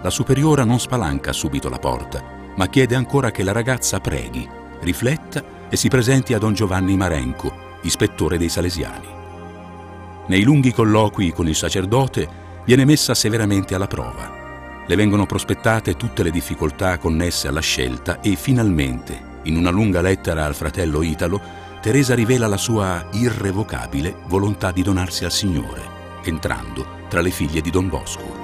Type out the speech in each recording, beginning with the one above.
la superiora non spalanca subito la porta, ma chiede ancora che la ragazza preghi, rifletta e si presenti a don Giovanni Marenco, ispettore dei Salesiani. Nei lunghi colloqui con il sacerdote viene messa severamente alla prova. Le vengono prospettate tutte le difficoltà connesse alla scelta e finalmente, in una lunga lettera al fratello Italo, Teresa rivela la sua irrevocabile volontà di donarsi al Signore, entrando tra le figlie di Don Bosco.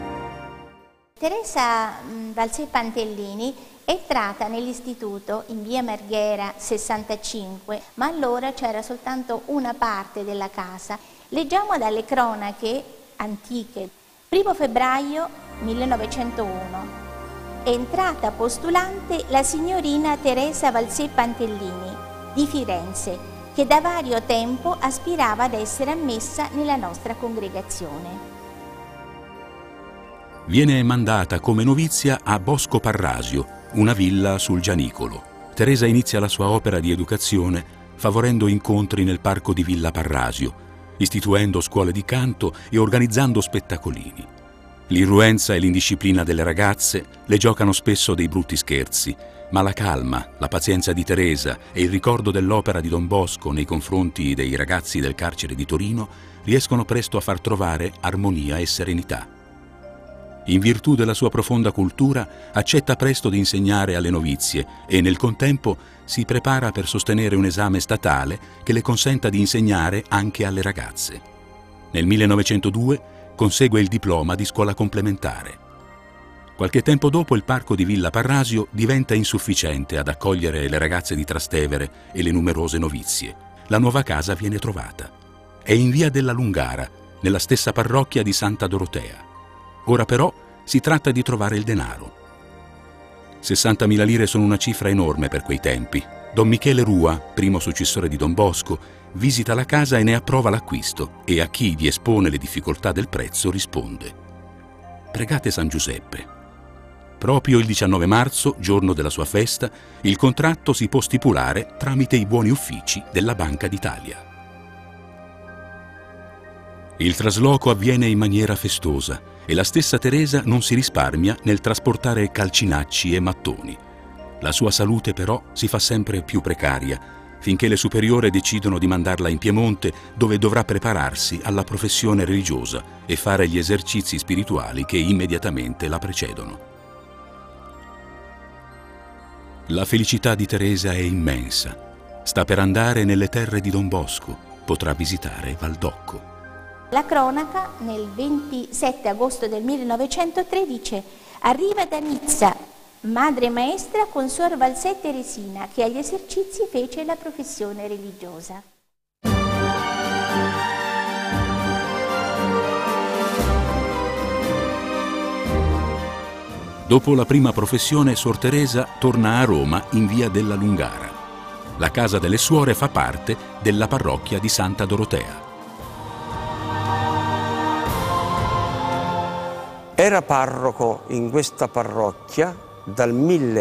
Teresa Valsè Pantellini è entrata nell'istituto in via Marghera 65, ma allora c'era soltanto una parte della casa. Leggiamo dalle cronache antiche. 1 febbraio 1901. È entrata postulante la signorina Teresa Valsè Pantellini di Firenze, che da vario tempo aspirava ad essere ammessa nella nostra congregazione. Viene mandata come novizia a Bosco Parrasio, una villa sul Gianicolo. Teresa inizia la sua opera di educazione favorendo incontri nel parco di Villa Parrasio, istituendo scuole di canto e organizzando spettacolini. L'irruenza e l'indisciplina delle ragazze le giocano spesso dei brutti scherzi, ma la calma, la pazienza di Teresa e il ricordo dell'opera di Don Bosco nei confronti dei ragazzi del carcere di Torino riescono presto a far trovare armonia e serenità. In virtù della sua profonda cultura, accetta presto di insegnare alle novizie e nel contempo si prepara per sostenere un esame statale che le consenta di insegnare anche alle ragazze. Nel 1902 consegue il diploma di scuola complementare. Qualche tempo dopo il parco di Villa Parrasio diventa insufficiente ad accogliere le ragazze di Trastevere e le numerose novizie. La nuova casa viene trovata. È in via della Lungara, nella stessa parrocchia di Santa Dorotea. Ora però si tratta di trovare il denaro. 60.000 lire sono una cifra enorme per quei tempi. Don Michele Rua, primo successore di Don Bosco, visita la casa e ne approva l'acquisto e a chi gli espone le difficoltà del prezzo risponde: pregate San Giuseppe. Proprio il 19 marzo, giorno della sua festa, il contratto si può stipulare tramite i buoni uffici della Banca d'Italia. Il trasloco avviene in maniera festosa e la stessa Teresa non si risparmia nel trasportare calcinacci e mattoni. La sua salute però si fa sempre più precaria, finché le superiore decidono di mandarla in Piemonte, dove dovrà prepararsi alla professione religiosa e fare gli esercizi spirituali che immediatamente la precedono. La felicità di Teresa è immensa. Sta per andare nelle terre di Don Bosco, potrà visitare Valdocco. La cronaca, nel 27 agosto del 1913, arriva da Nizza madre maestra con Suor Valsè Teresina, che agli esercizi fece la professione religiosa. Dopo la prima professione, Sor Teresa torna a Roma in via della Lungara. La casa delle suore fa parte della parrocchia di Santa Dorotea. Era parroco in questa parrocchia dal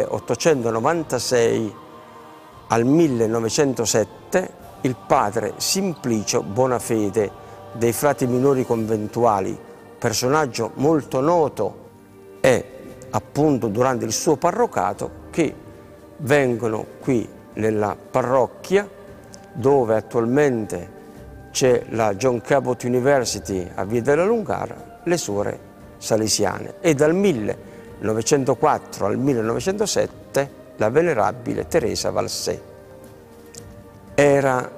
1896 al 1907 il padre Simplicio Bonafede dei frati minori conventuali, personaggio molto noto, e appunto durante il suo parrocato che vengono qui nella parrocchia, dove attualmente c'è la John Cabot University a Via della Lungara, le suore salesiane, e dal 1904 al 1907 la venerabile Teresa Valsè. Era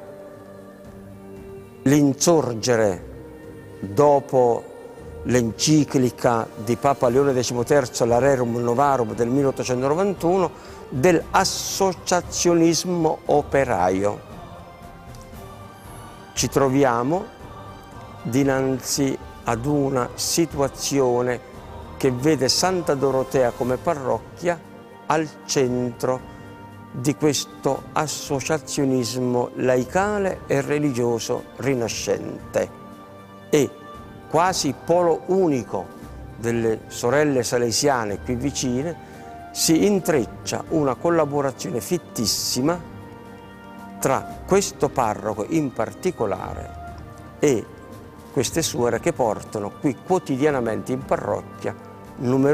l'insorgere dopo l'enciclica di Papa Leone XIII, la Rerum Novarum del 1891, dell'associazionismo operaio. Ci troviamo dinanzi ad una situazione che vede Santa Dorotea come parrocchia al centro di questo associazionismo laicale e religioso rinascente e quasi polo unico delle sorelle salesiane qui vicine. Si intreccia una collaborazione fittissima tra questo parroco in particolare e queste suore che portano qui quotidianamente in parrocchia numerosi